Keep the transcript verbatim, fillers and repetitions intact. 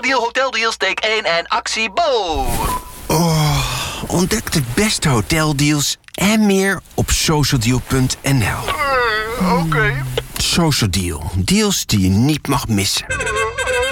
Deal, hoteldeals, take één en actie Bo. Oh, ontdek de beste hoteldeals en meer op socialdeal punt n l. Uh, Oké. Okay. Social Deal. Deals die je niet mag missen.